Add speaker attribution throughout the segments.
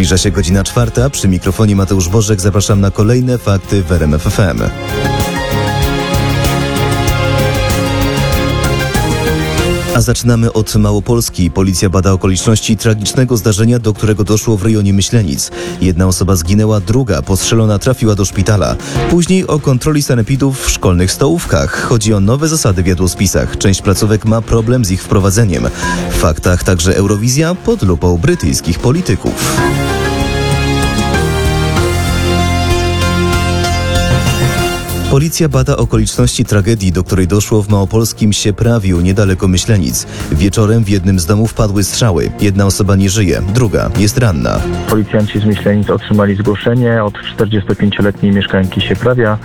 Speaker 1: Zbliża się godzina 4. Przy mikrofonie Mateusz Bożek. Zapraszam na kolejne fakty w RMF FM. A zaczynamy od Małopolski. Policja bada okoliczności tragicznego zdarzenia, do którego doszło w rejonie Myślenic. Jedna osoba zginęła, druga postrzelona trafiła do szpitala. Później o kontroli sanepidów w szkolnych stołówkach. Chodzi o nowe zasady w jadłospisach. Część placówek ma problem z ich wprowadzeniem. W faktach także Eurowizja pod lupą brytyjskich polityków. Policja bada okoliczności tragedii, do której doszło w małopolskim Sieprawiu, niedaleko Myślenic. Wieczorem w jednym z domów padły strzały. Jedna osoba nie żyje, druga jest ranna.
Speaker 2: Policjanci z Myślenic otrzymali zgłoszenie od 45-letniej mieszkanki Sieprawia,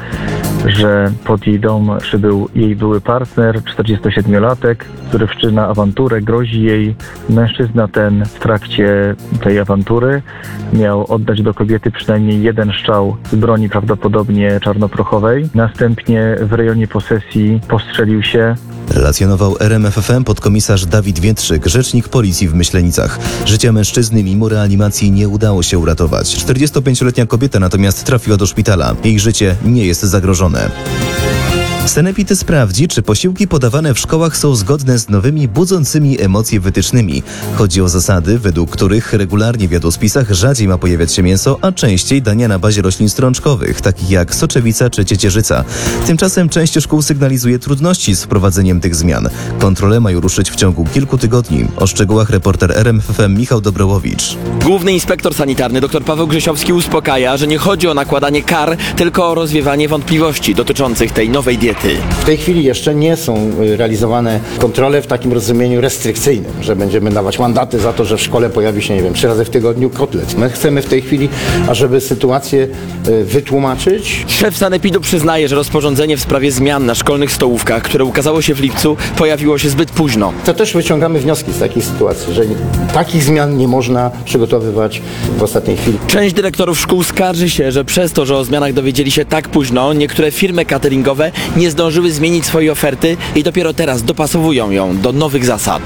Speaker 2: że pod jej dom przybył jej były partner, 47-latek, który wszczyna awanturę, grozi jej. Mężczyzna ten w trakcie tej awantury miał oddać do kobiety przynajmniej jeden strzał z broni, prawdopodobnie czarnoprochowej. Następnie w rejonie posesji postrzelił się.
Speaker 1: Relacjonował RMF FM podkomisarz Dawid Wietrzyk, rzecznik policji w Myślenicach. Życia mężczyzny mimo reanimacji nie udało się uratować. 45-letnia kobieta natomiast trafiła do szpitala. Jej życie nie jest zagrożone. Sanepid sprawdzi, czy posiłki podawane w szkołach są zgodne z nowymi, budzącymi emocje wytycznymi. Chodzi o zasady, według których regularnie w jadłospisach rzadziej ma pojawiać się mięso, a częściej dania na bazie roślin strączkowych, takich jak soczewica czy ciecierzyca. Tymczasem część szkół sygnalizuje trudności z wprowadzeniem tych zmian. Kontrole mają ruszyć w ciągu kilku tygodni. O szczegółach reporter RMF FM Michał Dobrołowicz.
Speaker 3: Główny inspektor sanitarny dr Paweł Grzesiowski uspokaja, że nie chodzi o nakładanie kar, tylko o rozwiewanie wątpliwości dotyczących tej nowej diety.
Speaker 4: W tej chwili jeszcze nie są realizowane kontrole w takim rozumieniu restrykcyjnym, że będziemy dawać mandaty za to, że w szkole pojawi się, 3 razy w tygodniu kotlet. My chcemy w tej chwili, ażeby sytuację wytłumaczyć.
Speaker 3: Szef sanepidu przyznaje, że rozporządzenie w sprawie zmian na szkolnych stołówkach, które ukazało się w lipcu, pojawiło się zbyt późno.
Speaker 4: To też wyciągamy wnioski z takiej sytuacji, że takich zmian nie można przygotowywać w ostatniej chwili.
Speaker 3: Część dyrektorów szkół skarży się, że przez to, że o zmianach dowiedzieli się tak późno, niektóre firmy cateringowe nie zdążyły zmienić swojej oferty i dopiero teraz dopasowują ją do nowych zasad.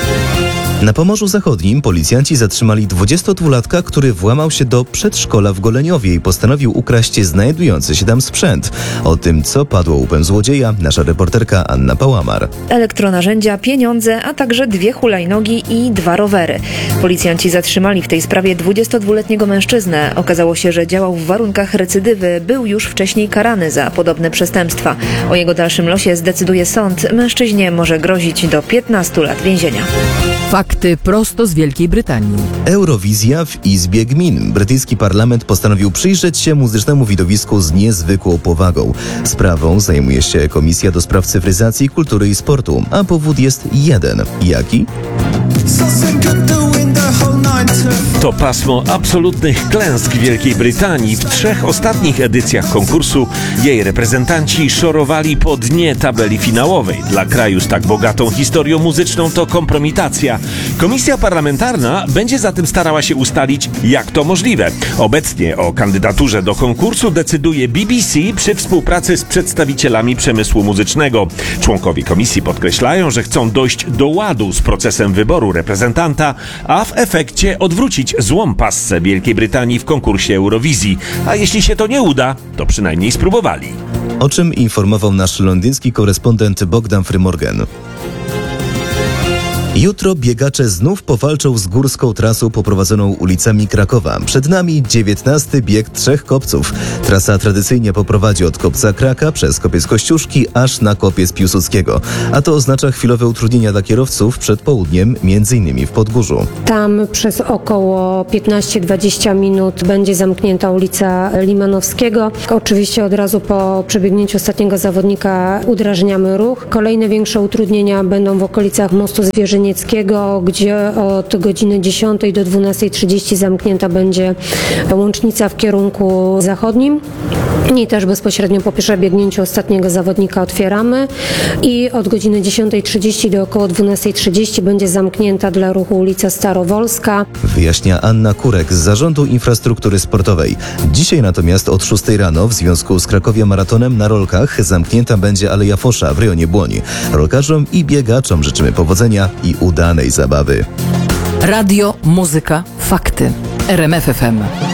Speaker 1: Na Pomorzu Zachodnim policjanci zatrzymali 22-latka, który włamał się do przedszkola w Goleniowie i postanowił ukraść znajdujący się tam sprzęt. O tym, co padło łupem złodzieja, nasza reporterka Anna Pałamar.
Speaker 5: Elektronarzędzia, pieniądze, a także 2 hulajnogi i 2 rowery. Policjanci zatrzymali w tej sprawie 22-letniego mężczyznę. Okazało się, że działał w warunkach recydywy, był już wcześniej karany za podobne przestępstwa. O jego dalszym losie zdecyduje sąd. Mężczyźnie może grozić do 15 lat więzienia.
Speaker 6: Fakty prosto z Wielkiej Brytanii.
Speaker 1: Eurowizja w Izbie Gmin. Brytyjski parlament postanowił przyjrzeć się muzycznemu widowisku z niezwykłą powagą. Sprawą zajmuje się Komisja do Spraw Cyfryzacji, Kultury i Sportu, a powód jest jeden. Jaki?
Speaker 7: To pasmo absolutnych klęsk Wielkiej Brytanii. W 3 ostatnich edycjach konkursu jej reprezentanci szorowali po dnie tabeli finałowej. Dla kraju z tak bogatą historią muzyczną to kompromitacja. Komisja parlamentarna będzie zatem starała się ustalić, jak to możliwe. Obecnie o kandydaturze do konkursu decyduje BBC przy współpracy z przedstawicielami przemysłu muzycznego. Członkowie komisji podkreślają, że chcą dojść do ładu z procesem wyboru reprezentanta, a w efekcie odwrócić złą passę Wielkiej Brytanii w konkursie Eurowizji. A jeśli się to nie uda, to przynajmniej spróbowali.
Speaker 1: O czym informował nasz londyński korespondent Bogdan Frymorgan. Jutro biegacze znów powalczą z górską trasą poprowadzoną ulicami Krakowa. Przed nami 19. bieg 3 kopców. Trasa tradycyjnie poprowadzi od kopca Kraka przez kopiec Kościuszki aż na kopiec Piłsudskiego. A to oznacza chwilowe utrudnienia dla kierowców przed południem, m.in. w Podgórzu.
Speaker 8: Tam przez około 15-20 minut będzie zamknięta ulica Limanowskiego. Oczywiście od razu po przebiegnięciu ostatniego zawodnika udrażniamy ruch. Kolejne większe utrudnienia będą w okolicach mostu Zwierzynieckiego, gdzie od godziny 10 do 12:30 zamknięta będzie łącznica w kierunku zachodnim. I też bezpośrednio po przebiegnięciu ostatniego zawodnika otwieramy i od godziny 10:30 do około 12:30 będzie zamknięta dla ruchu ulica Starowolska.
Speaker 1: Wyjaśnia Anna Kurek z Zarządu Infrastruktury Sportowej. Dzisiaj natomiast od 6 rano w związku z Krakowia Maratonem na rolkach zamknięta będzie Aleja Fosza w rejonie Błoni. Rolkarzom i biegaczom życzymy powodzenia i udanej zabawy.
Speaker 6: Radio, muzyka, fakty. RMF FM.